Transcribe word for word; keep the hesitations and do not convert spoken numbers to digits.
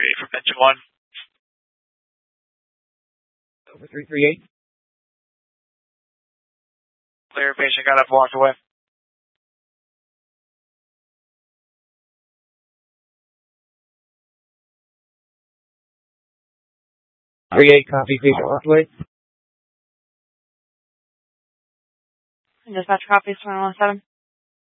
three eight from engine one. Over three three eight. Clear, patient got up, walked away. three eight, copy, patient walked away. Dispatch copies, twenty-one seven.